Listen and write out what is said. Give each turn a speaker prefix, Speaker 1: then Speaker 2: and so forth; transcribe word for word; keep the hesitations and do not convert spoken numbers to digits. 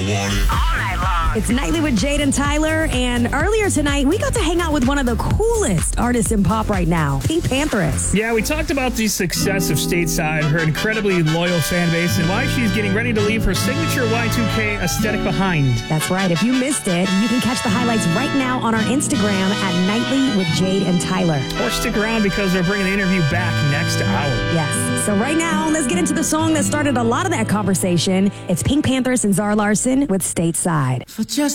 Speaker 1: want it.
Speaker 2: All night long.
Speaker 3: It's Nightly with Jade and Tyler, and earlier tonight, we got to hang out with one of the coolest artists in pop right now, Pink Pantheress.
Speaker 4: Yeah, we talked about the success of Stateside, her incredibly loyal fan base, and why she's getting ready to leave her signature Y two K aesthetic behind.
Speaker 3: That's right. If you missed it, you can catch the highlights right now on our Instagram at Nightly with Jade and Tyler.
Speaker 4: Or stick around because we're bringing the interview back next hour.
Speaker 3: Yes. So right now, let's get into the song that started a lot of that conversation. It's Pink Pantheress and Zara Larsson with Stateside.
Speaker 5: For just